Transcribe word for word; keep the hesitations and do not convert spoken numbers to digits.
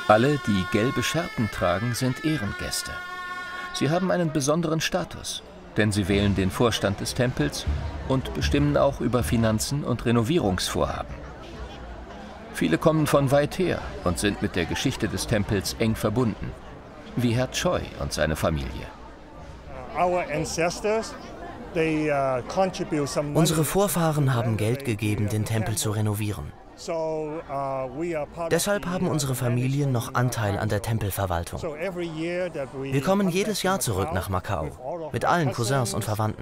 Alle, die gelbe Schärpen tragen, sind Ehrengäste. Sie haben einen besonderen Status, denn sie wählen den Vorstand des Tempels und bestimmen auch über Finanzen und Renovierungsvorhaben. Viele kommen von weit her und sind mit der Geschichte des Tempels eng verbunden, wie Herr Choi und seine Familie. Unsere Vorfahren haben Geld gegeben, den Tempel zu renovieren. Deshalb haben unsere Familien noch Anteil an der Tempelverwaltung. Wir kommen jedes Jahr zurück nach Macau, mit allen Cousins und Verwandten.